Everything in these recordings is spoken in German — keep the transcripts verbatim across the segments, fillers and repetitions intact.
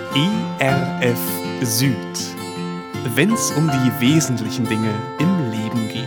E R F Süd, wenn's um die wesentlichen Dinge im Leben geht.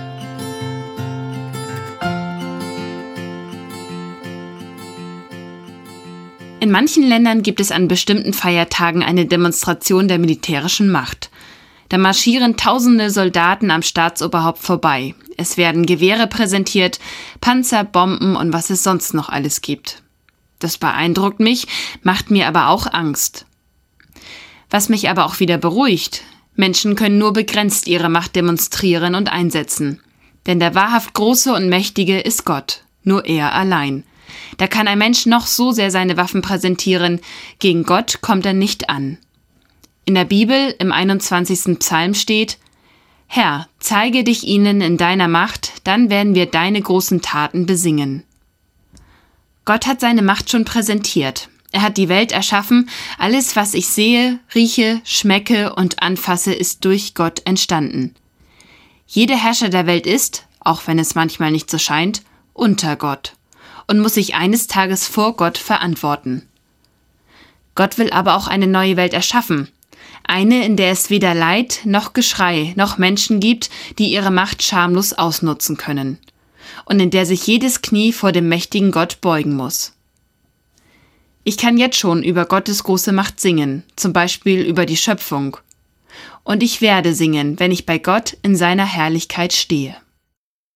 In manchen Ländern gibt es an bestimmten Feiertagen eine Demonstration der militärischen Macht. Da marschieren tausende Soldaten am Staatsoberhaupt vorbei. Es werden Gewehre präsentiert, Panzer, Bomben und was es sonst noch alles gibt. Das beeindruckt mich, macht mir aber auch Angst. Was mich aber auch wieder beruhigt: Menschen können nur begrenzt ihre Macht demonstrieren und einsetzen. Denn der wahrhaft Große und Mächtige ist Gott, nur er allein. Da kann ein Mensch noch so sehr seine Waffen präsentieren, gegen Gott kommt er nicht an. In der Bibel im einundzwanzigsten Psalm steht: Herr, zeige dich ihnen in deiner Macht, dann werden wir deine großen Taten besingen. Gott hat seine Macht schon präsentiert. Er hat die Welt erschaffen, alles, was ich sehe, rieche, schmecke und anfasse, ist durch Gott entstanden. Jeder Herrscher der Welt ist, auch wenn es manchmal nicht so scheint, unter Gott und muss sich eines Tages vor Gott verantworten. Gott will aber auch eine neue Welt erschaffen. Eine, in der es weder Leid noch Geschrei noch Menschen gibt, die ihre Macht schamlos ausnutzen können. Und in der sich jedes Knie vor dem mächtigen Gott beugen muss. Ich kann jetzt schon über Gottes große Macht singen, zum Beispiel über die Schöpfung. Und ich werde singen, wenn ich bei Gott in seiner Herrlichkeit stehe.